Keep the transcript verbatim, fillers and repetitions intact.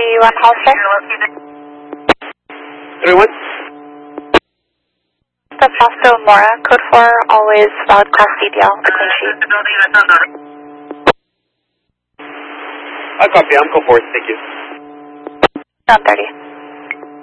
thirty-one Halster. thirty-one? The Fausto Mora, code four, always valid class C D L, a clean sheet. I copy, I'm code four, thank you. Down thirty.